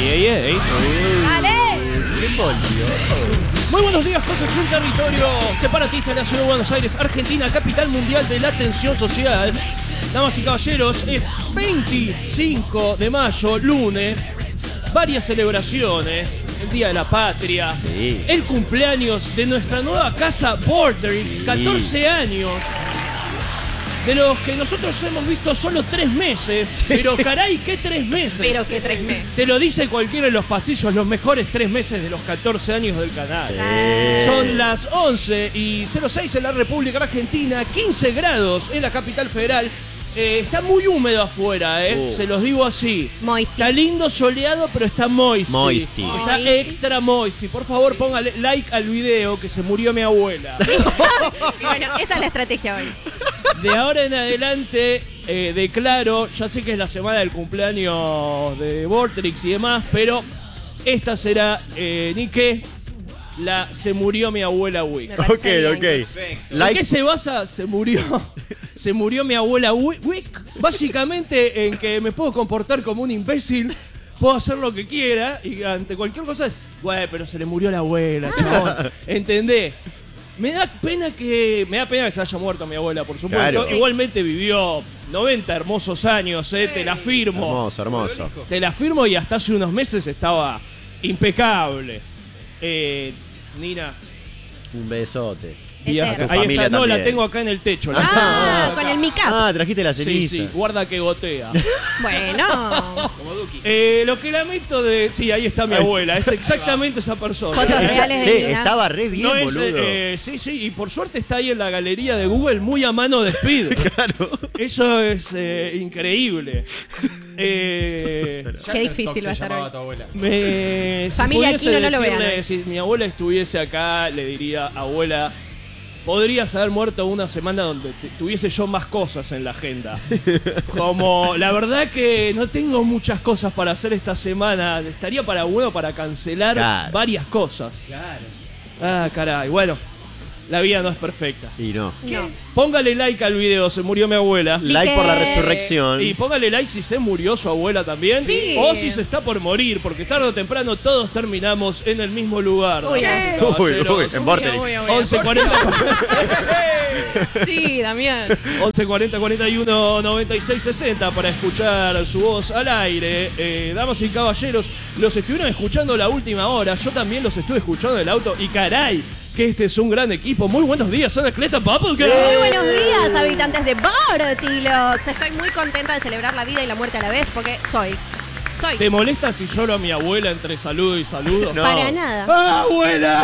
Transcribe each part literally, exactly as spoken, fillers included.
ey, ey. ¡Ale! Muy buenos días, sos un territorio separatista de la ciudad de Buenos Aires, Argentina, capital mundial de la tensión social. Damas y caballeros, es veinticinco de mayo, lunes, varias celebraciones, el Día de la Patria, sí. el cumpleaños de nuestra nueva casa Vorterix, sí. catorce años. De los que nosotros hemos visto solo tres meses. Sí. Pero caray, ¿qué tres meses? Pero qué tres meses. Te lo dice cualquiera en los pasillos, los mejores tres meses de los catorce años del canal. Sí. Son las once y cero seis en la República Argentina, quince grados en la capital federal. Eh, está muy húmedo afuera, eh. Uh. Se los digo así. Moisty. Está lindo, soleado, pero está moisty. Moisty. Está Moisty. extra moisty. Por favor, póngale like al video que se murió mi abuela. Bueno, esa es la estrategia hoy. De ahora en adelante, eh, declaro, ya sé que es la semana del cumpleaños de Vorterix y demás, pero esta será, eh, ni qué, la se murió mi abuela Week. Ok, ok. ¿En qué se basa? Se murió. Se murió mi abuela Week. Básicamente en que me puedo comportar como un imbécil, puedo hacer lo que quiera y ante cualquier cosa, güey, pero se le murió la abuela, chabón. ¿Entendés? Me da pena que me da pena que se haya muerto mi abuela, por supuesto. Claro. Sí. Igualmente vivió noventa hermosos años, eh, te la firmo. Hermoso, hermoso. Te la firmo y hasta hace unos meses estaba impecable. Eh, Nina. Un besote. Y a, Eterno. ahí familia está, no, también. la tengo acá en el techo. La Ah, tengo con acá. el mic-up. Ah, trajiste la Sí, ceniza. sí, guarda que gotea. Bueno. Como Duki. Eh, lo que lamento de... Sí, ahí está mi abuela, es exactamente esa persona. Fotos reales de Sí, Nina. estaba re bien, No es, boludo. eh, sí, sí, y por suerte está ahí en la galería de Google muy a mano de Speed. Claro. Eso es eh, increíble. Eh, Qué difícil va a estar hoy. tu abuela. me, si Familia pudiese Aquino, no lo decirle, vean. si mi abuela estuviese acá, le diría, abuela, podrías haber muerto una semana donde te- tuviese yo más cosas en la agenda. Como, la verdad que no tengo muchas cosas para hacer esta semana. Estaría para bueno para cancelar Claro. varias cosas. Claro. Ah, caray, bueno. La vida no es perfecta. Y no. No. Póngale like al video, se murió mi abuela. Like por la que- resurrección. Y póngale like si se murió su abuela también. Sí. O si se está por morir, porque tarde o temprano todos terminamos en el mismo lugar. Uy, damas y Uy, caballeros. uy, en Vorterix. Uy, uy, uy. once cuarenta Sí, Damián. once cuarenta cuarenta y uno noventa y seis sesenta para escuchar su voz al aire. Eh, damas y caballeros, los estuvieron escuchando la última hora. Yo también los estuve escuchando en el auto. Y caray, que este es un gran equipo. Muy buenos días, Anacleta Bubblegum. Muy buenos días, habitantes de Bartilox. Estoy muy contenta de celebrar la vida y la muerte a la vez porque soy. Soy. ¿Te molesta si lloro a mi abuela entre saludo y saludo? No. Para nada. ¡Ah, abuela!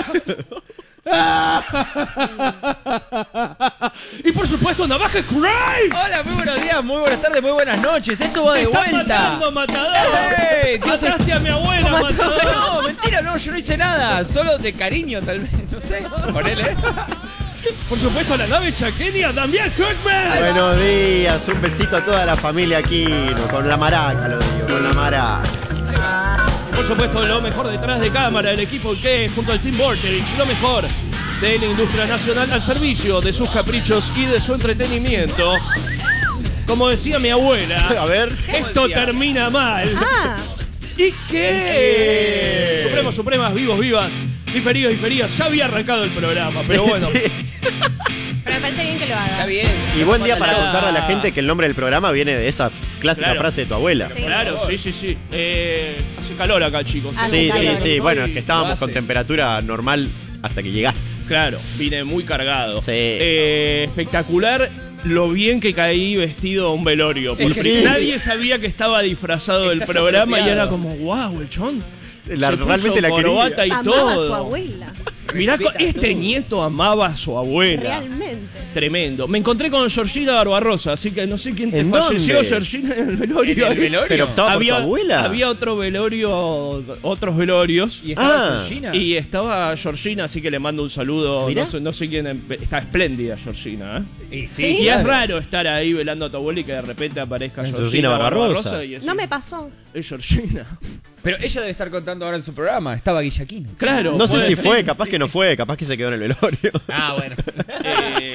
Y por supuesto, Navaja Crime. Hola, muy buenos días, muy buenas tardes, muy buenas noches. Esto va de ¡Está vuelta. matando, matador! ¡Ey! Dios, ¡Mataste a mi abuela, matador! no, mentira, no, yo no hice nada. Solo de cariño, tal vez. No sé. Ponele. Por supuesto, la nave chaqueña también, Cookman. Buenos días, un besito a toda la familia Aquino. Con la maraca, lo digo, con la maraca. Por supuesto, lo mejor detrás de cámara, el equipo que junto al Team Vorterix, lo mejor de la industria nacional al servicio de sus caprichos y de su entretenimiento. Como decía mi abuela, A ver. esto decía? termina mal. Ah, ¿Y qué? Supremos, supremas, vivos, vivas, diferidos, diferidas. Ya había arrancado el programa, pero Sí, bueno. sí. pero me parece bien que lo Está haga. bien. Y buen día para Ah. contarle a la gente que el nombre del programa viene de esa clásica Claro. frase de tu abuela. Sí. Claro, sí, sí, sí. Eh, hace calor acá, chicos. Hace Sí, sí, calor. sí. Bueno, es que estábamos Lo con hace. temperatura normal hasta que llegaste. Claro, vine muy cargado. Sí. Eh, espectacular lo bien que caí vestido a un velorio. Es Porque que sí. nadie sabía que estaba disfrazado del Estás programa y apropiado. era como, wow, el chon. La- se puso realmente la corbata quería. y Amaba todo. a su abuela. Mirá, co- Respeta este todo. nieto amaba a su abuela. Realmente. Tremendo. Me encontré con Georgina Barbarosa, así que no sé quién te ¿En falleció, dónde? Georgina, en el velorio. ¿En el velorio? Pero optaba había, por su abuela. había otro velorio, otros velorios. ¿Y estaba Ah. Georgina? Y estaba Georgina, así que le mando un saludo. Mirá. No sé, no sé quién. Está espléndida Georgina, ¿eh? Y Sí. Y es claro. raro estar ahí velando a tu abuela y que de repente aparezca Es Georgina, Georgina Barbarosa. Barbarosa. y decir, No me pasó. Es Georgina. Pero ella debe estar contando ahora en su programa. Estaba Guillaquino. Claro. No sé puede si ser. fue, capaz que no fue, capaz que se quedó en el velorio. Ah, bueno. Eh,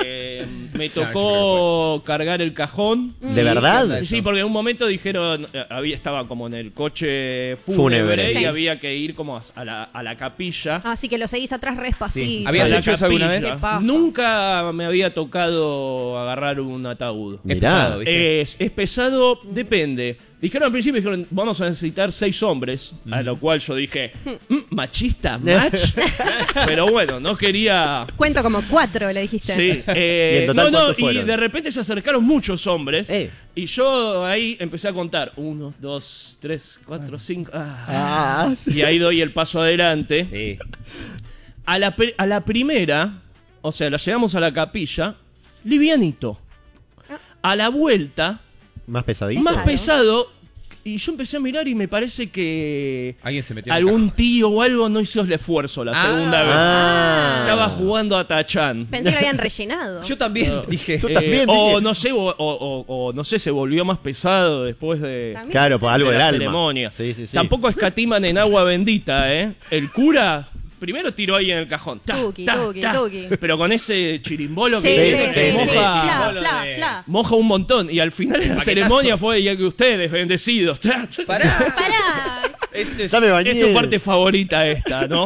Eh, me tocó cargar el cajón. ¿De verdad? Sí, porque en un momento dijeron, eh, había, estaba como en el coche fúnebre, Fúnebre. y Sí. había que ir como a, a la, a la capilla. Así que lo seguís atrás respacito. Sí. ¿Habías A la hecho eso alguna capilla. vez? Qué paja. Nunca me había tocado agarrar un ataúd. Es Mirá. pesado, ¿viste? Es, es pesado, depende. Dijeron al principio, dijeron, vamos a necesitar seis hombres, a lo cual yo dije, "Mm, machista, match. Pero bueno, no quería... Cuento como cuatro, le dijiste. Sí, eh, ¿Y en total no, no, cuántos y fueron? de repente se acercaron muchos hombres Eh. y yo ahí empecé a contar, uno, dos, tres, cuatro, cinco, ah. Ah, sí. Y ahí doy el paso adelante. Sí. A la, pri- a la primera, o sea, la llevamos a la capilla, livianito. A la vuelta, Más pesadito. más Claro. pesado, y yo empecé a mirar y me parece que Alguien se metió en el algún tío o algo no hizo el esfuerzo la Ah. segunda vez. Ah. Estaba jugando a Tachán. Pensé que lo habían rellenado. Yo también dije. Yo también o dije. no sé, o, o- o- o no sé, se volvió más pesado después de, También. Claro, por algo de del la alma. ceremonia. Sí, sí, sí. Tampoco escatiman en agua bendita, ¿eh? El cura primero tiró ahí en el cajón. Ta, Tuki, ta, tuki, ta. tuki. Pero con ese chirimbolo Sí, que sí, tiene, sí, que sí, sí. moja, Fla, Bolo fla, de- fla. moja un montón. Y al final de la Paquetazo. ceremonia fue ya que ustedes, bendecidos. Ta, ta. Pará. Pará. Esto es, Ya me bañé. Es tu parte favorita esta, ¿no?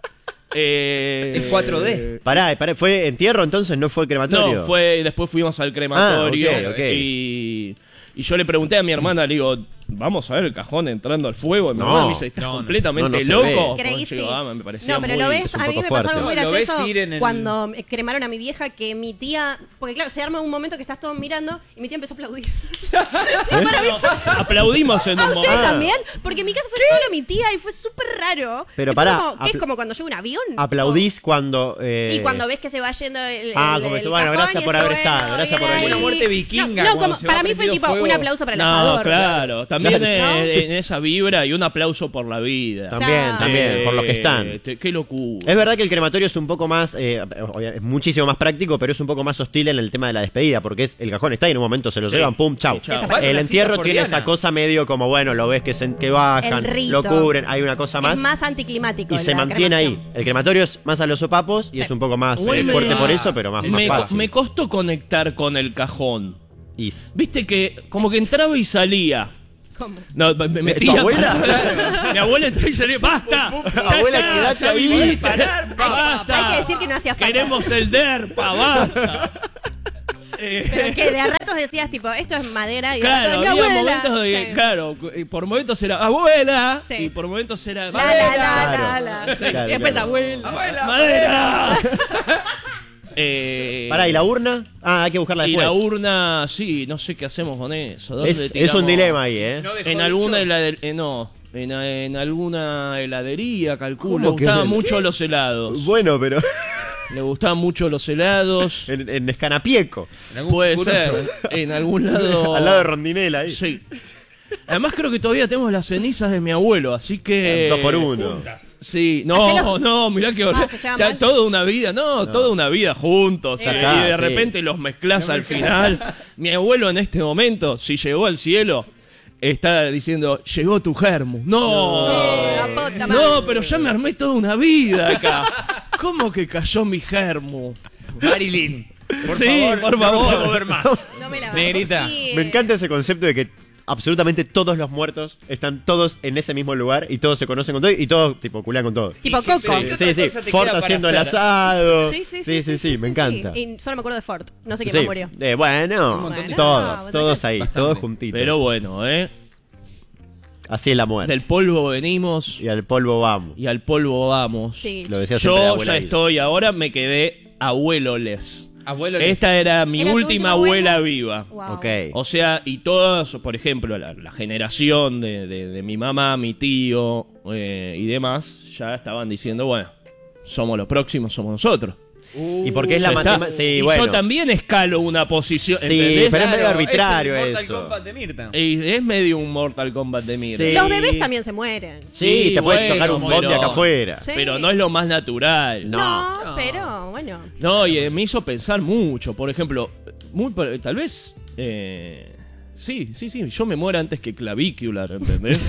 Eh, es cuatro D. Pará, pará, ¿fue entierro entonces? ¿No fue crematorio? No, fue, después fuimos al crematorio Ah, ok, ok. Y, y yo le pregunté a mi hermana, le digo, vamos a ver el cajón entrando al fuego. Y mi No, hermana me dice, ¿estás no, no. completamente No, no se loco? ve. Creí Yo sí. digo, "Ah, me parecía No, pero muy- lo ves, es un a mí poco me pasó algo fuerte. muy No, lo ves gracioso ir en el- cuando cremaron a mi vieja, que mi tía, porque claro, se arma un momento que estás todos mirando y mi tía empezó a aplaudir. Para mí fue, Aplaudimos en ¿a un ustedes momento. también? Porque en mi caso fue solo mi tía y fue súper raro. Pero Y fue pará, como, ¿qué es apl- como cuando llega un avión? Aplaudís cuando... eh, Y cuando ves que se va yendo el, Ah, el- como el dice, bueno, cajón gracias y por eso, haber estado, bueno, gracias por bien venir. ahí. Una muerte vikinga, No, no, cuando como, se va para mí fue prendido tipo fuego. un aplauso para el No, asador. claro, también Claro, es- sí. en esa vibra y un aplauso por la vida. También, Claro. también, por los que Eh, están. te- Qué locura. Es verdad que el crematorio es un poco más, eh, obvia- es muchísimo más práctico, pero es un poco más hostil en el tema de la despedida, porque es el cajón está ahí, en un momento se lo Sí. llevan, pum, chau. Sí, chau. Desaparece. El Una entierro cita tiene fordiana. esa cosa medio como, bueno, lo ves que, se, que bajan, El rito. lo cubren, hay una cosa más, Es más anticlimático. y se la mantiene cremación. ahí. El crematorio es más a los sopapos y Sí. es un poco más Igual eh, me- fuerte por eso, pero más, más me, fácil. me costó conectar con el cajón. Is. Viste que como que entraba y salía. ¿Cómo? No, me me ¿Tu metía. abuela? Mi abuela entraba y salía. ¡Basta! Abuela, Ya quedate ya ahí. viviste. Parar, ¡Basta! Hay que decir que no hacía falta. Queremos el DERPA, basta. Eh, Pero que de a ratos decías, tipo, esto es madera y de Claro, ratos, mi había abuela. momentos de que, Sí. claro, y por momentos era abuela Sí. y por momentos era La, la, la, Claro. la, la. Sí, claro, Y después claro. abuela. Abuela. ¡Madera! eh, Pará, ¿y la urna? Ah, hay que buscarla y después. la urna, sí, no sé qué hacemos con eso. ¿Dónde es, es tiramos? un dilema ahí, ¿eh? No dejó En dicho. alguna heladería, no, en, en alguna heladería, calculo. Le ¿Cómo que gustaban no? mucho los helados. Bueno, pero Le gustaban mucho los helados. en, en Escanapieco, En algún Puede curucho. ser. En algún lado. al lado de Rondinela ahí. Sí. Además creo que todavía tenemos las cenizas de mi abuelo, así que... Dos por uno. Sí, no, Hacelo. no, mirá que Ah, se llevan ta- mal. toda una vida, no, toda una vida juntos. Ya y, está, y de sí. repente los mezclás al final. Mi abuelo en este momento, si llegó al cielo, está diciendo, llegó tu germo. No, Eh, la puta no, madre. pero ya me armé toda una vida acá. ¿Cómo que cayó mi germo? Marilyn. Por Sí, favor, por no favor. puedo ver más. No me la Negrita. Sí, Me eh, encanta ese concepto de que absolutamente todos los muertos están todos en ese mismo lugar y todos se conocen con todos y todos tipo culean con todos. Tipo ¿Y qué- Coco. sí, ¿qué Sí, otra sí, cosa te Ford queda para haciendo el hacer? asado. Sí, sí, sí. sí, sí, me encanta. Y solo me acuerdo de Ford. No sé quién Sí, más murió. eh, bueno, montón de- todos, Bueno, todos ahí, bastante. todos juntitos. Pero bueno, ¿eh? Así es la muerte. Del polvo venimos Y al polvo vamos. y al polvo vamos. Sí. Lo decía siempre la Yo abuela ya Isa. estoy, ahora me quedé abueloles. Abuelo. Esta era mi ¿Era tu última última abuela abuela? viva. Wow. Ok. O sea, y todas, por ejemplo, la, la generación de, de- de mi mamá, mi tío eh, y demás, ya estaban diciendo, bueno, somos los próximos, somos nosotros. ¿Y por qué es la Ya está. matemática? Sí, y bueno. yo también escalo una posición, Sí, ¿entendés? pero es medio Claro, arbitrario es el Mortal eso. Kombat de Mirta. Y es medio un Mortal Kombat de mierda. Sí. Los bebés también se mueren. Sí, Sí, te puedes bueno, chocar un bondi pero- acá afuera. Sí. Pero no es lo más natural. No. No, No. pero bueno. No, y eh, me hizo pensar mucho. Por ejemplo, muy, por- tal vez. eh, sí, sí, sí. Yo me muero antes que Clavicular, ¿entendés?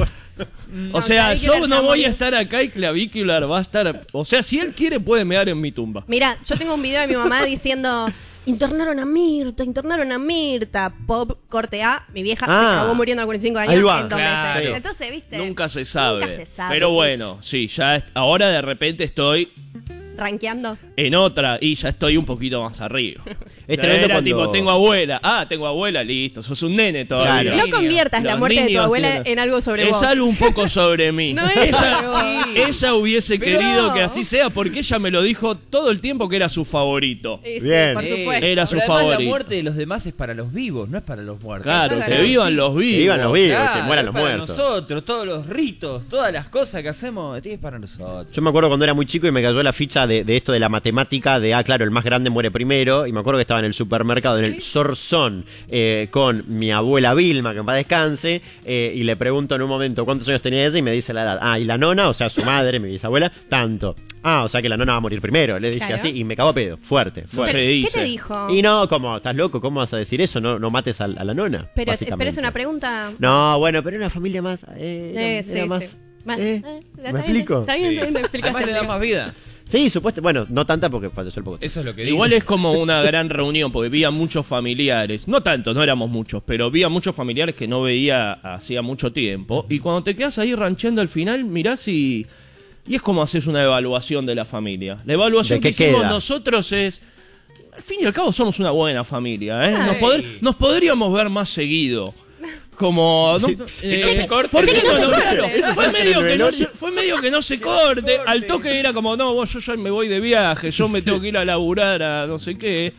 O No, sea, Clavicular yo se va no a voy morir. a estar acá y Clavicular va a estar. O sea, si él quiere, puede mear en mi tumba. Mira, yo tengo un video de mi mamá diciendo, internaron a Mirta, internaron a Mirta. Pop, corte A, mi vieja Ah. se acabó muriendo a cuarenta y cinco años Ahí va. en dos Claro. meses. Entonces, ¿viste? Nunca se sabe. Nunca se sabe. Pero bitch. bueno, sí, ya est- ahora de repente estoy Rankeando. en otra y ya estoy un poquito más arriba. Es Ya tremendo era cuando- tipo, tengo abuela. Ah, tengo abuela, listo. Sos un nene todavía. Claro. No Niño. conviertas la Los muerte de tu niños abuela tienen- en algo sobre es vos. algo un poco sobre mí. No es ella, sobre vos. ella hubiese Pero- querido que así sea porque ella me lo dijo todo el tiempo que era su favorito. Y sí, Bien. por Eh, supuesto. Era su pero además favorito. la muerte de los demás es para los vivos, no es para los muertos. Claro, Eso es que verdad. vivan Sí. los vivos. Que vivan los vivos, Claro, que mueran es los para muertos. nosotros, todos los ritos, todas las cosas que hacemos, es para nosotros. Yo me acuerdo cuando era muy chico y me cayó la ficha de, de esto de la matemática de, ah, claro, el más grande muere primero. Y me acuerdo que estaba en el supermercado, en el Sorzón, eh, con mi abuela Vilma, que en paz descanse, eh, y le pregunto en un momento cuántos años tenía ella y me dice la edad. Ah, y la nona, o sea, su madre, mi bisabuela, tanto. Ah, o sea que la nona va a morir primero. Le dije Claro. así y me cagó a pedo, fuerte, No fuerte. se ¿Qué dice. te dijo? Y no, como, ¿estás loco? ¿Cómo vas a decir eso? No, no mates a, a la nona. pero, básicamente. pero es una pregunta. No, bueno, pero era una familia más. Eh, era, Eh, era sí, más. sí. Más, eh, eh, ¿Me está bien, explico? Está bien, Sí. está bien, lo explicaste, Además le da amigo. más vida. Sí, supuesto. Bueno, no tanta porque falleció el poco. Eso es lo que dice. Igual es como una gran reunión, porque vi a muchos familiares, no tantos, no éramos muchos, pero vi a muchos familiares que no veía hacía mucho tiempo. Y cuando te quedas ahí rancheando al final, mirás y, y es como haces una evaluación de la familia. La evaluación ¿De que qué hicimos queda? nosotros es, al fin y al cabo somos una buena familia, ¿eh? Nos, Ay. poder- nos podríamos ver más seguido. Como no, eh, no se corte. ¿por qué Sí, que no no? se corte. Claro, Eso fue se medio hace en el que no se, velorio. fue medio que no se corte. Al toque era como, no, vos, yo ya me voy de viaje, yo me tengo que ir a laburar a no sé qué.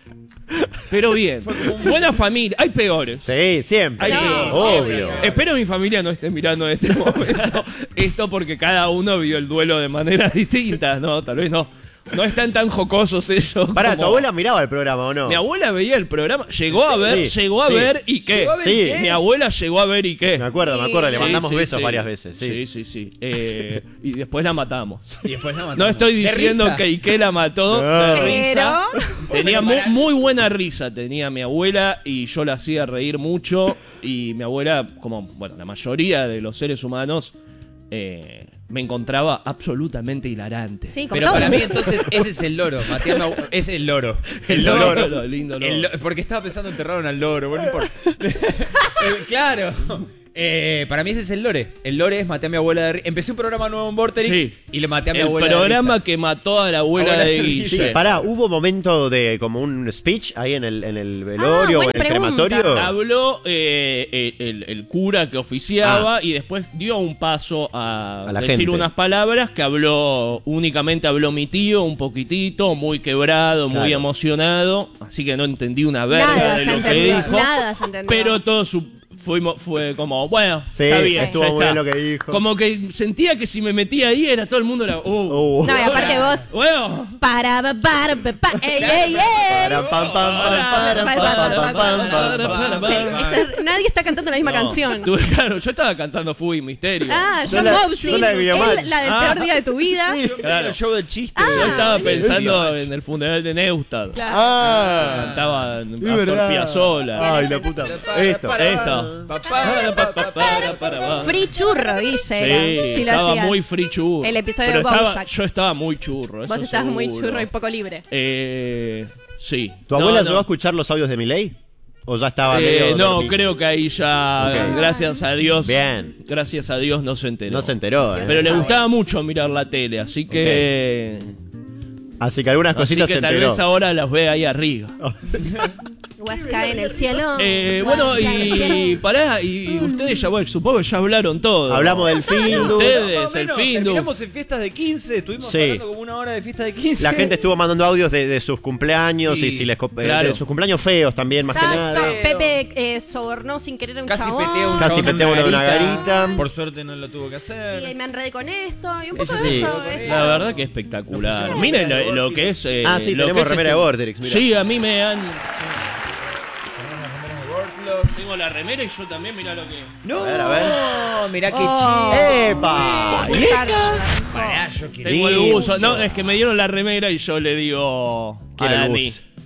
Pero bien, buena familia. Hay peores. Sí, siempre. Hay No, peores. obvio. Espero mi familia no esté mirando en este momento esto porque cada uno vio el duelo de maneras distintas, ¿no? Tal vez no, no están tan jocosos ellos. Pará, como- ¿tu abuela miraba el programa o no? Mi abuela veía el programa, llegó a ver, Sí, llegó a sí. ver y qué. ¿Llegó a ver Sí. qué? Mi abuela llegó a ver y qué. Me acuerdo, me acuerdo. Le Sí, mandamos Sí, besos sí. varias veces. Sí. Sí, sí, sí. Eh, y después la matamos. Y después la matamos. No estoy ¿De diciendo risa? que Ike la mató No. de risa. Pero- Tenía mu- muy buena risa, tenía mi abuela y yo la hacía reír mucho. Y mi abuela, como bueno, la mayoría de los seres humanos, eh, me encontraba absolutamente hilarante. Sí, con Pero todo. para mí entonces ese es el loro. Matías me abu- es el loro. El loro, lo lindo loro. El lo- porque estaba pensando enterraron al loro. Bueno, no importa. Eh, claro. Eh, para mí ese es el lore. El lore es maté a mi abuela de risa. Empecé un programa nuevo en Vorterix Sí. y le maté a mi El abuela programa de risa. que mató a la abuela Abuela de de Guille. Sí, pará, hubo momento de como un speech ahí en el, en el velorio o en buena el pregunta. crematorio. Habló eh, el, el- el cura que oficiaba y después dio un paso a, A la decir gente. unas palabras que habló, únicamente habló mi tío un poquitito, muy quebrado, muy Claro. emocionado, así que no entendí una verga Nada de se lo que entendió, dijo. nada se entendió. Pero todo su fuimos fue como, bueno, Sí, está bien, estuvo ya muy está. bien lo que dijo. Como que sentía que si me metía ahí era todo el mundo era, uh, Uh. No, y aparte vos. bueno, Para, para, para, para, ey, ey, ey. Para, pam, pam, pam, para, pam, pam, pam, pam, pam. Sí, eso- nadie está cantando la misma no, canción. tú- claro, yo estaba cantando Fui Misterio. Ah, Yo John la- Bobsy. yo la de Videomatch. Él, la del Ah. peor día de tu vida. Claro. El show del chiste. Yo estaba Ah, pensando en el funeral de Neustad. Claro. Ah, Cantaba es Astor verdad. Piazzolla. Ay, la puta. Esto. Esto. Free churro, Guille. era, Sí, si lo estaba hacías. muy free churro. El episodio Pero de estaba- Bojack. yo estaba muy churro. Vos eso estabas muy seguro. churro y poco libre. Eh, sí. ¿Tu No, abuela no. llegó a escuchar los audios de Milei? ¿O ya estaba Eh, medio no, dormido? creo que ahí ya, Ok. gracias a Dios. Bien. Gracias a Dios no se enteró. No se enteró. eh. Pero le gustaba mucho mirar la tele, así que. Así que algunas Así cositas que se tal enteró. vez ahora las ve ahí arriba. Huasca en el cielo. Eh, bueno, Huasca en el y cielo. pará, y ustedes ya, bueno, supongo que ya hablaron todo. Hablamos del Findu. Ustedes, Más o el menos, Findu. terminamos en fiestas de quince, estuvimos Sí. hablando como una hora de fiesta de quince. La gente estuvo mandando audios de, de sus cumpleaños Sí, y si les co- eh, claro. de sus cumpleaños feos también, más que Exacto. nada. Pepe eh, sobornó sin querer a un Casi chabón. petea un Casi chabón petea uno de una garita. Por suerte no lo tuvo que hacer. Y me enredé con esto. Y un poco Sí. de eso. La es La todo. verdad que espectacular. Nos Miren pusimos lo, lo que es. eh, Ah, sí, lo tenemos que es remera de este- Vorterix, mirá. Sí, a mí me han. Tengo la remera y yo también, mirá lo que. No, A ver, a ver. mirá qué Oh. chido. ¡Epa! ¿Y Usar- esa? Pará, yo quiero. Tengo el lindo. uso. No, es que me dieron la remera y yo le digo a Quiero el Dani. bus.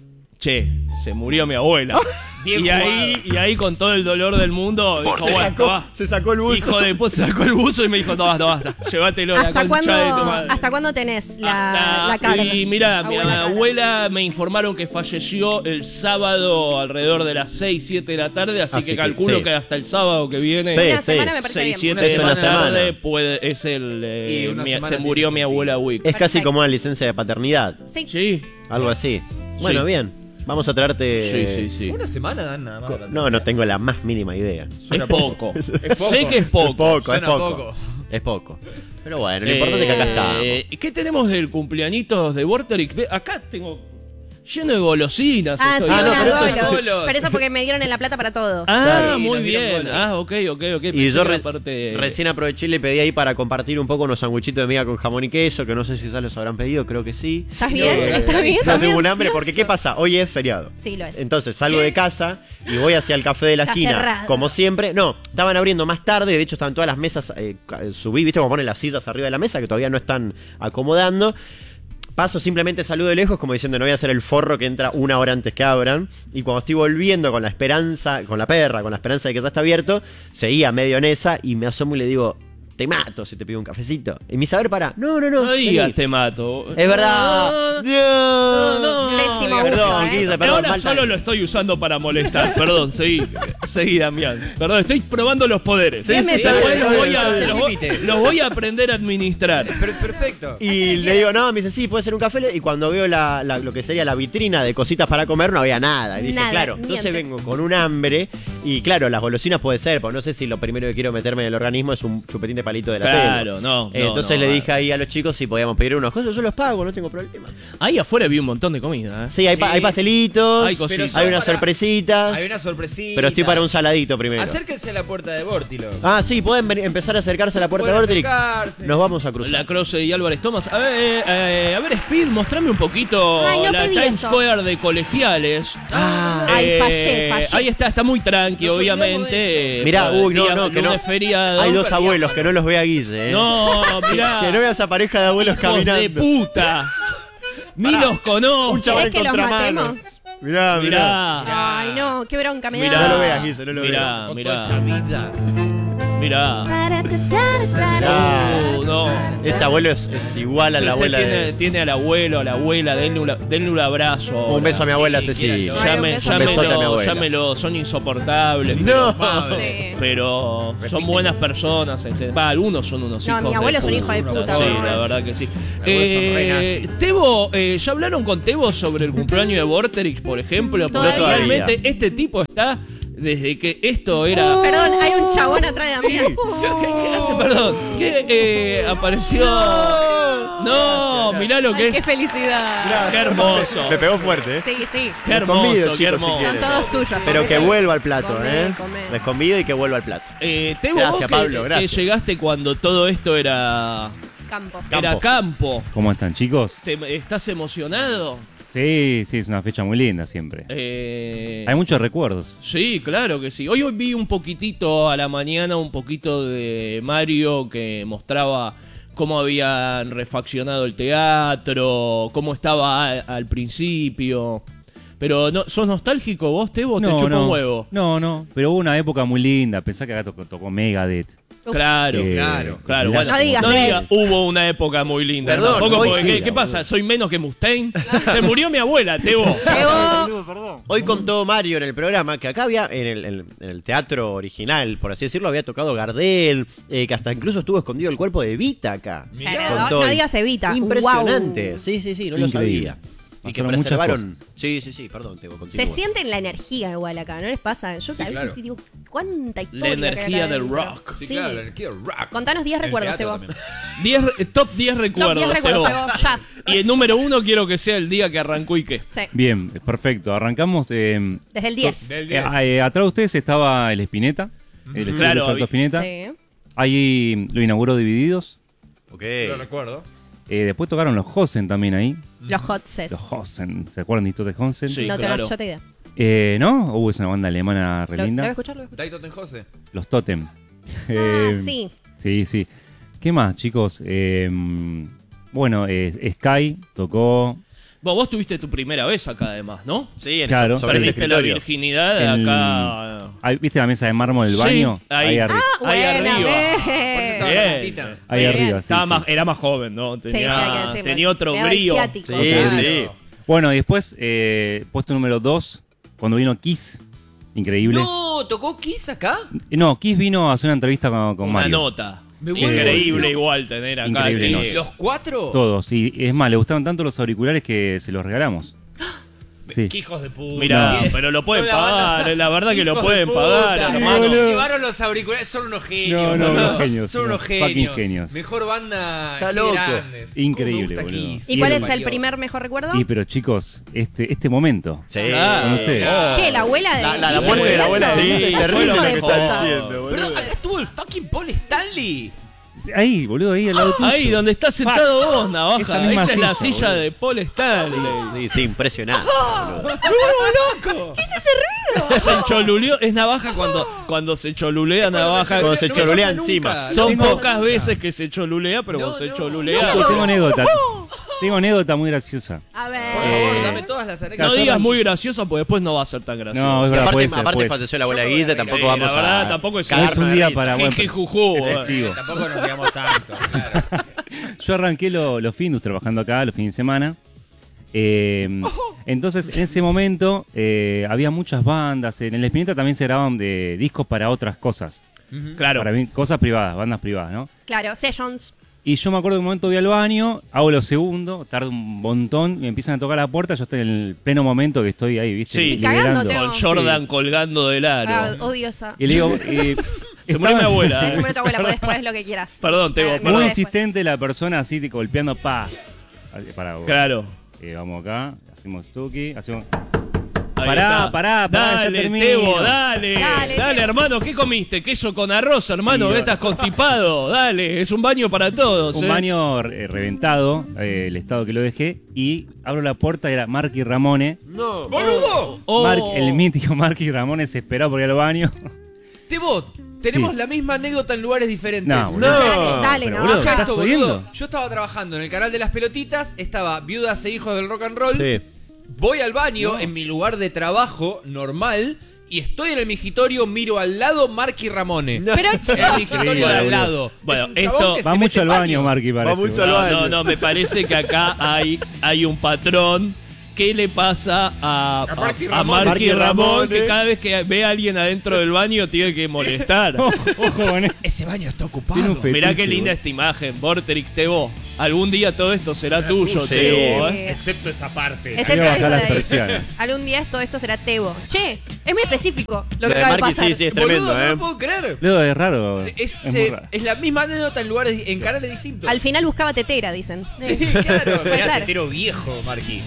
che, se murió mi abuela. Bien y, ahí, y ahí con todo el dolor del mundo, dijo, se, bueno, sacó, va. se sacó el buzo. Hijo de puta, se sacó el buzo y me dijo, no, basta, basta, llévatelo la ¿Hasta concha cuándo, de tu madre. ¿Hasta cuándo tenés la, Hasta- la cara? Y mira, mi Abuela cara. abuela me informaron que falleció el sábado alrededor de las seis, siete de la tarde, así, Así que que, calculo sí. que hasta el sábado que viene, Sí, Una sí. semana me parece seis, bien. siete Una de la semana. tarde, puede, es el, eh, Y una mi- semana se murió tiene mi sentido. abuela Wick. Es casi Perfecto. como una licencia de paternidad. Sí. Sí, Algo así. Bueno, Sí. bien. Vamos a traerte. sí, sí, sí. Una semana dan nada más. No, no tengo la más mínima idea. Es poco. Es poco. Sé que es poco. Es poco, es Suena poco. poco. Es poco. Pero bueno, lo importante es que acá estamos. Eh, ¿Qué tenemos del cumpleañitos de Vorterix? Ve, acá tengo lleno de golosinas. Ah, estoy- sí, Ah, no, unas pero eso es- golos. golos. Pero eso porque me dieron en la plata para todo. Ah, Claro. muy Y nos dieron bien. golos. Ah, ok, ok, ok. Y Pensé yo que re- era parte- recién aproveché y le pedí ahí para compartir un poco unos sanguchitos de miga con jamón y queso, que no sé si ya los habrán pedido, creo que sí. ¿Estás No, bien? eh, ¿Estás bien? No ¿Estás tengo un bien hambre, porque ansioso? ¿qué pasa? Hoy es feriado. Sí, lo es. Entonces salgo de casa y voy hacia el café de la Está esquina, cerrado. como siempre. No, estaban abriendo más tarde, de hecho estaban todas las mesas, eh, ca- subí, viste como ponen las sillas arriba de la mesa, que todavía no están acomodando. Paso, simplemente saludo de lejos, como diciendo, no voy a hacer el forro que entra una hora antes que abran. Y cuando estoy volviendo con la esperanza, con la perra, con la esperanza de que ya está abierto, seguía medio en esa y me asomo y le digo, te mato si te pido un cafecito. Y mi saber para, no, no, no. No digas vení. te mato. Es verdad. No, no, no. Pésimo Perdón, gusto, ¿eh? Guisa, perdón. Ahora falta- solo lo estoy usando para molestar. Perdón, seguí. Seguí, Damián. Perdón, estoy probando los poderes. Sí, sí, Después está bien, los, está voy bien, a, está bien. los voy- Límite. los voy a aprender a administrar. Per- perfecto. Y le digo, no, me dice, sí, puede ser un café. Y cuando veo la, la- lo que sería la vitrina de cositas para comer, no había nada. Y dije, Nada, claro, entonces miente. vengo con un hambre. Y claro, las golosinas puede ser, porque no sé si lo primero que quiero meterme en el organismo es un chupetín de palito de la Claro, no, Eh, no, entonces no, le ah. dije ahí a los chicos si podíamos pedir unos cosas. Yo los pago, no tengo problema. Ahí afuera vi un montón de comida. ¿eh? Sí, hay, pa- hay pastelitos, Hay hay, cositas. Pero son unas para- sorpresitas. Hay una sorpresita. Pero estoy para un saladito primero. Acérquense a la puerta de Vortilo. Ah, sí, pueden venir- empezar a acercarse a la puerta de Pueden Vortrix. acercarse. Nos vamos a cruzar. La Croce y Álvarez Thomas. A ver, eh, eh, a ver, Speed, mostrame un poquito Ay, no la pedí Times eso. Square de colegiales. Ah. Ay, fallé, fallé. Ahí está, está muy tranqui, Nos olvidamos obviamente. de eh, Mirá, por uy, no, día- no, que no. lunes feriado. Hay dos abuelos, que no los vea Guille, ¿eh? No, mirá. Que no vea esa pareja de abuelos Hijos caminando. de puta. Ni los conozco. Un chaval ¿Querés en que los contramano. matemos? Mirá, mirá. Mirá. Ay, no, qué bronca me da. Mirá. No lo veas, Guille, no lo Mirá, veas. Con mirá. toda esa vida. Mirá. Mirá. No, no. Ese abuelo es, es igual a Si la usted abuela tiene, de... tiene al abuelo, a la abuela, denle, una- denle un abrazo. Un beso a mi abuela Sí, Cecilia. quieran. Ay, un Llame- beso. Un besote a mi llámelo, abuela. llámelo, son insoportables. No. Sí. Pero son buenas personas en general. Va, algunos son unos No, hijos mi de abuelo es un puta. hijo de puta, Sí, boludo. la verdad que sí. abuelos son Eh, re Tebo, eh, ¿ya hablaron con Tebo sobre el cumpleaños de Vorterix, por ejemplo? Porque Todavía. realmente este tipo está desde que esto era... Perdón, hay un chabón atrás de mí. ¿Qué, qué hace? Perdón. Que eh, apareció... No, mirá lo que Ay, es. qué felicidad. Qué hermoso. Me pegó fuerte, ¿eh? Sí, sí. Qué Los hermoso, convido, qué chicos, hermoso. si Son quieren. todos tuyos. Pero que vuelva al plato, Comé, ¿eh? comé. Les convido y que vuelva al plato. Eh, Tebo, Gracias, vos que- Pablo, que, gracias. llegaste cuando todo esto era, Campo. era campo. ¿Cómo están, chicos? ¿Te- ¿Estás emocionado? Sí, sí, es una fecha muy linda siempre. Eh, Hay muchos recuerdos. Sí, claro que sí. Hoy, hoy vi un poquitito a la mañana, un poquito de Mario que mostraba cómo habían refaccionado el teatro, cómo estaba a- al principio. Pero, no, ¿sos nostálgico vos, Tebo? ¿Te chupa no, un huevo? No, no, pero hubo una época muy linda. Pensá que acá tocó, tocó Megadeth. Claro, Eh, claro, claro. la- Bueno, No digas no Dead. digas, hubo una época muy linda. Perdón, Tampoco hoy- porque, ¿qué, mira, qué pasa? ¿Soy menos que Mustaine? Se murió mi abuela, Tebo. Hoy contó Mario en el programa que acá había, en el, en el teatro original, por así decirlo, había tocado Gardel, eh, que hasta incluso estuvo escondido el cuerpo de Evita acá. Pero Contó. no, no digas Evita. Impresionante. Wow. Sí, sí, sí, no lo Increíble. sabía. Y que Pasaron muchas preservaron. cosas. Sí, sí, sí, perdón, Tebo, Se continúa. siente en la energía igual acá, ¿no les pasa? Yo sabía claro. que digo, cuánta La historia. que hay energía acá del adentro. rock. Sí. Sí, claro, la energía rock. Contanos diez En el recuerdos, teatro Tebo. también. diez, eh, top diez recuerdos, diez recuerdos, Tebo. Tebo, ya. Y el número uno quiero que sea el día que arrancó Ike. Sí, Bien, perfecto. Arrancamos. eh, desde el diez. Del eh, diez. eh, atrás de ustedes estaba el Espineta. El estudio Claro, Luis Alberto Espineta. Sí. Ahí lo inauguró Divididos. Ok. Lo recuerdo. Eh, después tocaron los Hosen también ahí. Los Hot Ses. Los Hosen. ¿Se acuerdan de Tote Hosen? Sí. no claro. tengo chota idea. Eh, ¿No? Hubo esa banda alemana re ¿Lo, ¿Lo linda. voy a escuchar? ¿Lo voy a escuchar? Dai Totenhose. Los Totem. Ah, Eh, sí. Sí, sí. ¿Qué más, chicos? Eh, bueno, eh, Sky tocó. Vos, vos tuviste tu primera vez acá además, ¿no? Sí, en Claro. sobre el Perdiste la escritorio. virginidad de En- acá. Ahí, ¿Viste la mesa de mármol del Sí, baño? ahí. arriba. Ah, Ahí buena, arriba. ve. Estaba Bien. calentita. Ahí Muy arriba, bien. sí, Estaba sí. más, era más joven, ¿no? Tenía, Sí, sí, hay que decirlo. tenía otro Medio brío. asiático. Sí, Claro. sí. Bueno, y después, eh, puesto número dos, cuando vino Kiss. Increíble. No, ¿tocó Kiss acá? No, Kiss vino a hacer una entrevista con, con Una Mario. nota. Me vuelvo Increíble loco. igual tener acá. Increíble sí. nota. ¿Los cuatro? Todos, y es más, le gustaron tanto los auriculares que se los regalamos. Sí. ¡Qué hijos de puta! Mirá, No. pero lo pueden Son la pagar, banda- la verdad que lo Hijos de pueden puta. pagar, Sí, hermano. boludo. Llevaron los auriculares, son unos genios. No, no, boludo. unos genios, Son unos unos genios. fucking genios. Mejor banda Está que loco. grandes. Increíble, ¿Cómo me gusta boludo. Kiss? ¿Y Y cuál el es el Mario. primer mejor recuerdo? Y pero chicos, este, este momento. Sí. Claro. Con ustedes. Oh. ¿Qué? ¿La abuela de La, la, la Guille muerte de la muriendo? abuela de Sí, Guille es fue terrible lo lo que mejor. está diciendo, boludo. Pero acá estuvo el fucking Paul Stanley. Ahí, boludo, ahí al lado tuyo. Ahí donde estás sentado Fuck. vos, Navaja. Esa Esa, misma es la silla, silla boludo. de Paul Stanley. Sí, sí, impresionante. boludo. ¿Qué es ese ruido? Se choluleó. Es Navaja cuando, cuando se cholulea Navaja. Cuando se No me cholulea pasa encima. nunca. Son No me pasa pocas nunca. veces que se cholulea, pero No, cuando se no. cholulea. Chicos, tengo anécdota. Tengo anécdota muy graciosa. A ver. Por favor, Eh, dame todas las anécdotas. No digas muy graciosa porque después no va a ser tan gracioso. No, es Y verdad, puede aparte, ser, aparte puede ser. falleció la abuela Yo de me voy Guille, a tampoco reír. vamos La verdad, a. tampoco es- cagarnos Es un de día risa. para- bueno, Jiji, jujú. Efectivo. Tampoco nos digamos tanto, claro. Yo arranqué lo- los Findus trabajando acá, los fines de semana. Eh, entonces, en ese momento, eh, había muchas bandas. En el Espineta también se grababan de discos para otras cosas. Claro. Para mí, cosas privadas, bandas privadas, ¿no? Claro, Sessions. Y yo me acuerdo que un momento voy al baño, hago lo segundo, tardo un montón, me empiezan a tocar la puerta, yo estoy en el pleno momento que estoy ahí, ¿viste? Sí, Sí, cagándote. Con Jordan colgando del aro. Ah, odiosa. Y le digo, eh, Se murió mi estaba abuela. Se muere tu abuela, pero después lo que quieras. Perdón, Tebo, Para- perdón. Muy después. insistente la persona así, te golpeando, pa. Para vos. Claro. Eh, vamos acá, hacemos tuki, hacemos... Ahí Pará, está. pará, pará, ya Dale, termino. Tebo, dale. Dale, Dale, Tebo. hermano, ¿qué comiste? Queso con arroz, hermano. Y ¿Ves? bueno. Estás constipado. Dale, es un baño para todos. Un eh. baño eh, reventado, eh, el estado que lo dejé, y abro la puerta, era Marky Ramone. No. ¡Boludo! Oh. Mark- el mítico Marky Ramone desesperado por ir al baño. Tebo, tenemos Sí. la misma anécdota en lugares diferentes. No, boludo. No. Dale, dale, Pero, no. boludo, Escucha ¿estás esto, jodiendo? boludo. Yo estaba trabajando en el canal de las pelotitas, estaba Viudas e Hijos del Rock and Roll. Sí. Voy al baño en mi lugar de trabajo normal y estoy en el migitorio, miro al lado Marky Ramone. No. Pero En el chicos, migitorio Increíble, de al boludo. lado. Bueno, Es un esto- chabón que Va se mucho mete al baño, Marky, parece. mucho al boludo. baño. No, no, me parece que acá hay, hay un patrón. ¿Qué le pasa a, A Marky a- a Ramón? Marky Marky Ramón? Ramón, Que eh. cada vez que ve a alguien adentro del baño tiene que molestar. Ojo, ojo con él. Ese baño está ocupado. Tiene un fe- Mirá qué fetiche, linda boludo. esta imagen, Vorterix Tebo. Algún día todo esto será tuyo, Sí. Tebo. ¿eh? Excepto esa parte. Es Hay el que bajar eso las de ahí. persianas. Algún día todo esto será Tebo. Che, es muy específico lo Lo que de acaba de Marky, pasar. sí, sí, es tremendo, Boludo, no ¿eh? lo puedo creer. Luego es raro. Es, es muy eh, raro. es la misma anécdota en lugares en canales distintos. Al final buscaba tetera, dicen. Sí, claro. Puede Mirá, ser. tetero viejo, Marky.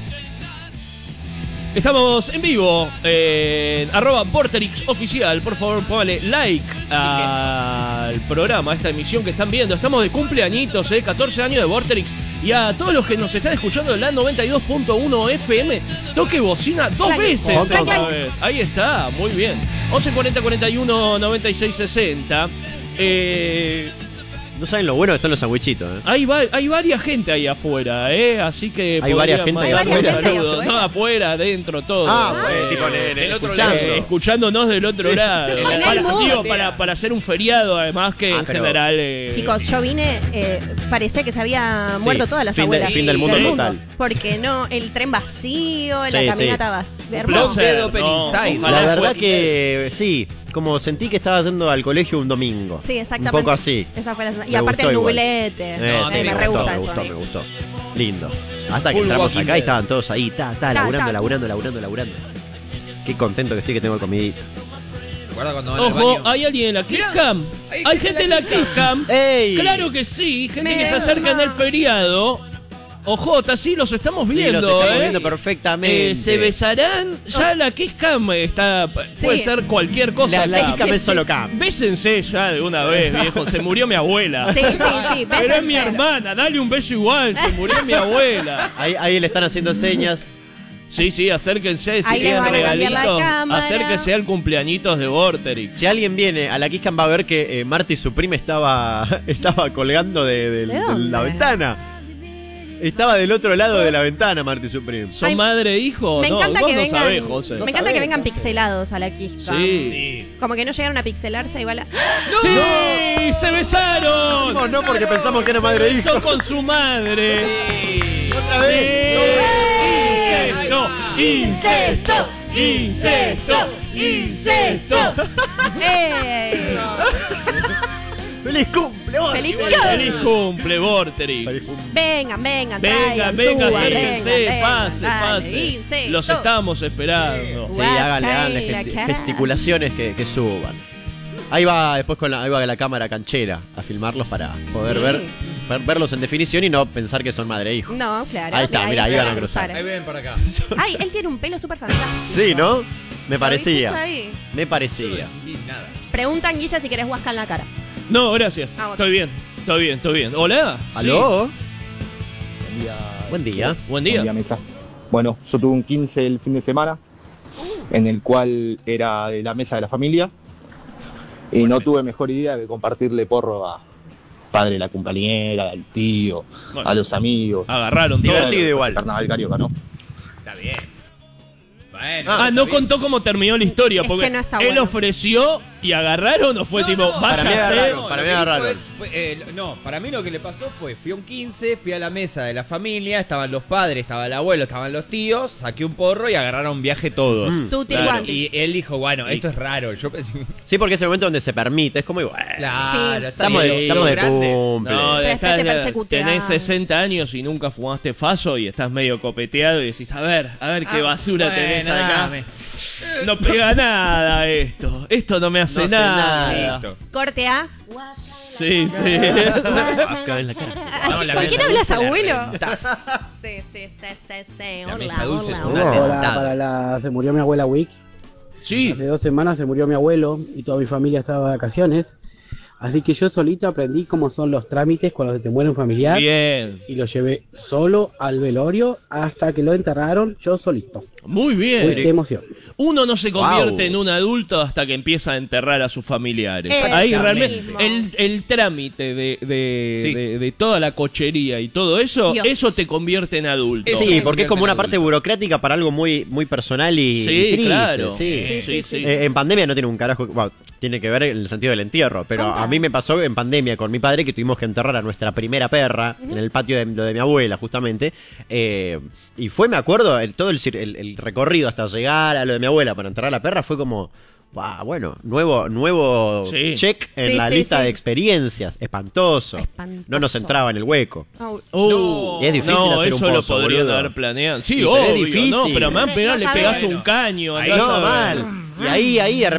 Estamos en vivo. Eh, arroba Vorterix Oficial. Por favor, póngale like al programa, a esta emisión que están viendo. Estamos de cumpleañitos, eh, catorce años de Vorterix. Y a todos los que nos están escuchando en la noventa y dos punto uno F M, toque bocina dos Clac, veces clac, otra clac. vez. Ahí está, muy bien. once cuarenta cuarenta y uno noventa y seis sesenta. Eh, No saben lo bueno que están los sandwichitos, ¿eh? hay, va- hay varias gente ahí afuera, ¿eh? Así que. Hay varias podrían gente ahí mandar afuera. un Hay varias gente ahí saludo. afuera. No, afuera, adentro, todo. Ah, Eh, bueno, tipo, le- le- del otro escuchando. lado. eh, escuchándonos del otro lado. En el Para, mundo. digo, para, para hacer un feriado, además, que Ah, en pero- general. eh, Chicos, yo vine, eh, parecía que se había Sí, muerto todas las fin de- abuelas. fin del mundo total. Porque no, el tren vacío, Sí, la sí. caminata vacía. placer, Hermoso. Dead Open no, Inside. ojalá La verdad fue- que sí, como sentí que estaba yendo al colegio un domingo. Sí, exactamente. Un poco así. Esa fue la sensación. Y Me aparte gustó el igual. nublete. Eh, Eh, sí, me me, re gustó, gusta me eso. gustó, a mí. me gustó. Lindo. Hasta que Full entramos Walking acá y Dead. estaban todos ahí, ta, ta, Ta, laburando, ta. laburando, laburando, laburando. Qué contento que estoy que tengo comidita. Guarda cuando van al Ojo, baño. ¿hay alguien en la Mirá, Kisscam? hay Hay gente gente en en la la Kisscam. ¡Ey! Claro que sí, gente Me que se acerca en el ama. feriado. Ojota, sí, los estamos Sí, viendo, los estamos ¿eh? viendo perfectamente. Eh, se besarán. Ya la Kisscam está. Puede Sí. ser cualquier cosa. La, la acá. Kisscam es solo cam. Bésense ya de una vez, viejo. Se murió mi abuela. Sí, sí, sí. Pero es mi bésense. hermana, dale un beso igual. Se murió mi abuela. Ahí, ahí le están haciendo señas. Sí, sí, acérquense. Si Ahí les quieren van a cambiar la regalitos, cámara. acérquense al cumpleañitos de Vorterix. Si alguien viene a la Kisscam va a ver que eh, Marty, su prima, estaba, estaba colgando de, de- ¿De de dónde? la ventana. Estaba del otro lado de la ventana, Marty Supreme. ¿Son Ay, madre e hijo? Me no, encanta vos que no vengan. sabés, José. Me No encanta sabés. que vengan pixelados a la Quisca. Sí. Como que no llegaron a pixelarse igual. A... ¡Sí! ¡Se besaron! No, no, porque pensamos que era madre e hijo. Besó con su madre. Otra vez. Sí. Incesto, incesto, incesto. ¡Eh! ¡Feliz cumple! vos! ¡Feliz Feliz cumple! cumple, Vorterix. Feliz cumple. Vengan, vengan, Venga, traigan, venga, suban, acérquense, vengan, vengan, pase, dale, pase. incesto. Los estamos esperando. Sí, háganle, Guasca háganle en la gesti- cara. gesticulaciones que, que suban. Ahí va después con la, ahí va la cámara canchera a filmarlos para poder Sí. ver, ver- verlos en definición y no pensar que son madre e hijo. No, claro. Ahí está, de mira, ahí van a van cruzar. Ahí ven para acá. Ay, él tiene un pelo súper fantástico. Sí, ¿no? Me Lo vi justo parecía. ahí. Me parecía. Y nada. Preguntan, Guilla, si querés huasca en la cara. No, gracias. Ah, bueno. Estoy bien, estoy bien, estoy bien. Hola. ¿Aló? Buen día. Buen día. Sí. Buen día. Mesa. Bueno, yo tuve un quince el fin de semana, en el cual era de la mesa de la familia, y no tuve mejor idea que compartirle porro a padre de la compañera, al tío, Bueno. a los amigos. Agarraron todo. Divertido igual. Carnaval carioca, ¿no? Está bien. Bueno. Ah, no contó cómo terminó la historia, Es porque que no está él bueno. ofreció y agarraron o fue No, tipo, no, para mí váyase. agarraron. Para lo mí que agarraron. dijo es- fue, eh, no, para mí lo que le pasó fue, fui a un quince, fui a la mesa de la familia, estaban los padres, estaba el abuelo, estaban los tíos, saqué un porro y agarraron viaje todos. Mm. Tutti Claro. guanti. Y él dijo, bueno, esto es raro. Yo pensé, Sí, porque es el momento donde se permite. Es como igual. claro, Sí. está Estamos bien, de, los estamos de grandes. cumple. No, Pero estás- después te persecuteás. tenés sesenta años y nunca fumaste faso y estás medio copeteado y decís, a ver, a ver qué Ah, basura bueno, tenés acá. dame. No pega nada esto. Esto no me hace No hace nada. nada. Listo. Corte A. Sí, sí. Vasca en la cara. No, la ¿Con mesa quién hablas, dulce la abuelo? reventás. Sí, sí, sí, sí, sí. La Hola, mesa dulce hola, es un hola. atentado. Hola, para la, se murió mi abuela Wick. Sí. Hace dos semanas se murió mi abuelo y toda mi familia estaba de vacaciones. Así que yo solito aprendí cómo son los trámites cuando se te muere un familiar. Bien. Y lo llevé solo al velorio hasta que lo enterraron yo solito. Muy Uy, bien. qué emoción. Uno no se convierte Wow. en un adulto hasta que empieza a enterrar a sus familiares. Eso Ahí realmente mismo. el, el trámite de, de, Sí. de- de toda la cochería y todo eso, Dios. eso te convierte en adulto. Eso Sí, sí, porque es como una adulto. parte burocrática para algo muy, muy personal y, Sí, y triste. claro. Sí. Sí, sí, sí. Eh, en pandemia no tiene un carajo. Bueno, tiene que ver en el sentido del entierro. Pero Contá. a mí me pasó en pandemia con mi padre que tuvimos que enterrar a nuestra primera perra en el patio de, de mi abuela, justamente. Eh, y fue, me acuerdo, el- todo el, cir- el- el recorrido hasta llegar a lo de mi abuela para enterrar a la perra fue como. "Buah, bueno, nuevo, nuevo Sí. check en Sí, la sí, lista sí. de experiencias. Espantoso. Espantoso. No nos entraba en el hueco. Oh, Uh, Y es difícil no, hacer un eso lo pozo, podrían boludo. haber planeado. Sí, Y pero es obvio, difícil. no, pero más No pegado le sabés. pegás un caño. Ahí andás no, a ver. mal. Y ahí, ahí de